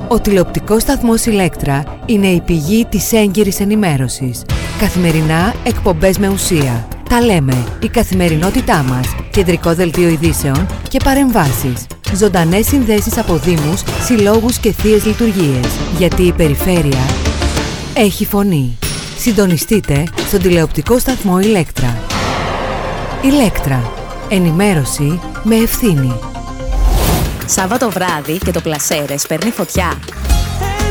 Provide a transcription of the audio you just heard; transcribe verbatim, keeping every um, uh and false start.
Ο τηλεοπτικός σταθμός Ηλέκτρα είναι η πηγή της έγκυρης ενημέρωσης. Καθημερινά εκπομπές με ουσία. Τα λέμε, η καθημερινότητά μας, κεντρικό δελτίο ειδήσεων και παρεμβάσεις. Ζωντανές συνδέσεις από δήμους, συλλόγους και θείες λειτουργίες. Γιατί η περιφέρεια έχει φωνή. Συντονιστείτε στον τηλεοπτικό σταθμό Ηλέκτρα. Ηλέκτρα. Ενημέρωση με ευθύνη. Σάββατο βράδυ και το Πλασέρες παίρνει φωτιά.